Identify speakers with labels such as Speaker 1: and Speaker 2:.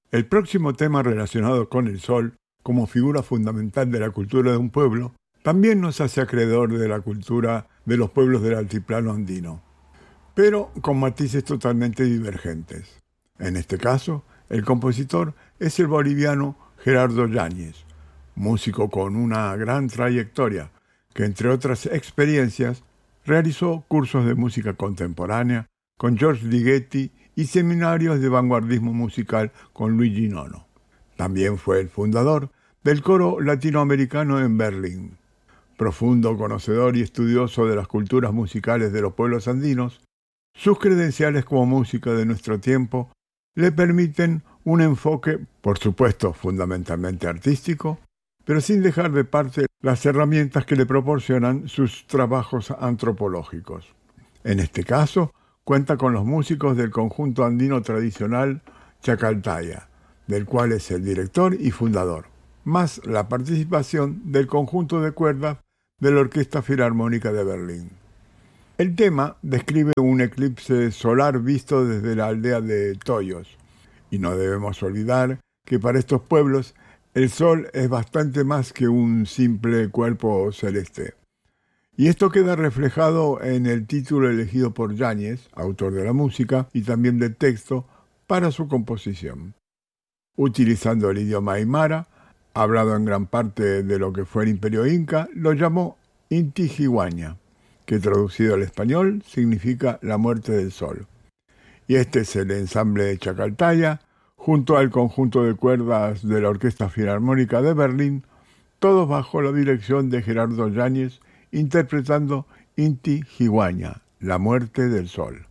Speaker 1: El próximo tema relacionado con el sol, como figura fundamental de la cultura de un pueblo, también nos hace acreedor de la cultura de los pueblos del altiplano andino, pero con matices totalmente divergentes. En este caso, el compositor es el boliviano Gerardo Yáñez, músico con una gran trayectoria, que entre otras experiencias realizó cursos de música contemporánea con George Ligeti y seminarios de vanguardismo musical con Luigi Nono. También fue el fundador del coro latinoamericano en Berlín. Profundo conocedor y estudioso de las culturas musicales de los pueblos andinos, sus credenciales como músico de nuestro tiempo le permiten un enfoque, por supuesto, fundamentalmente artístico, pero sin dejar de parte las herramientas que le proporcionan sus trabajos antropológicos. En este caso, cuenta con los músicos del conjunto andino tradicional Chacaltaya, del cual es el director y fundador, más la participación del conjunto de cuerdas de la Orquesta Filarmónica de Berlín. El tema describe un eclipse solar visto desde la aldea de Toyos, y no debemos olvidar que para estos pueblos el sol es bastante más que un simple cuerpo celeste. Y esto queda reflejado en el título elegido por Yáñez, autor de la música y también del texto, para su composición. Utilizando el idioma aymara, hablado en gran parte de lo que fue el Imperio Inca, lo llamó Inti Jihuaña, que traducido al español significa la muerte del sol. Y este es el ensamble de Chacaltaya, junto al conjunto de cuerdas de la Orquesta Filarmónica de Berlín, todos bajo la dirección de Gerardo Yáñez, interpretando Inti Jihuaña, la muerte del sol.